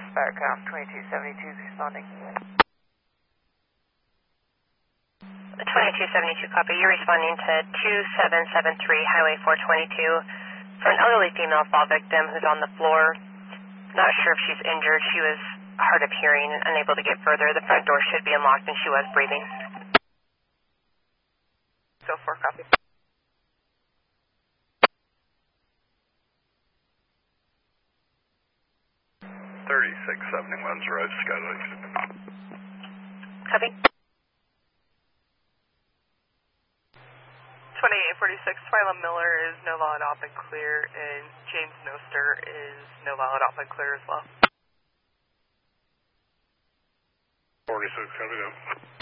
Spacecraft 2272 responding. 2272, copy. You're responding to 2773 Highway 422 for an elderly female fall victim who's on the floor. Not sure if she's injured. She was hard of hearing and unable to get further. The front door should be unlocked and she was breathing. Go for copy. 3671's arrived, Skylight. Copy. 2846, Twyla Miller is no valid op and clear, and James Noster is no valid op and clear as well. 46, copy that.